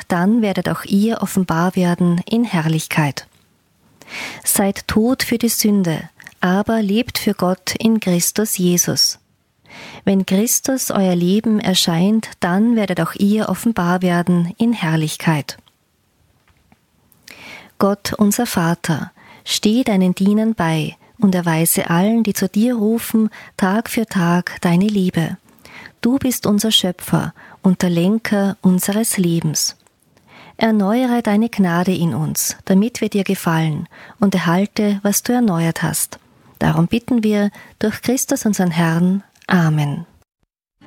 dann werdet auch ihr offenbar werden in Herrlichkeit. Seid tot für die Sünde, aber lebt für Gott in Christus Jesus. Wenn Christus euer Leben erscheint, dann werdet auch ihr offenbar werden in Herrlichkeit. Gott, unser Vater, steh deinen Dienern bei und erweise allen, die zu dir rufen, Tag für Tag deine Liebe. Du bist unser Schöpfer und der Lenker unseres Lebens. Erneuere deine Gnade in uns, damit wir dir gefallen, und erhalte, was du erneuert hast. Darum bitten wir durch Christus unseren Herrn. Amen.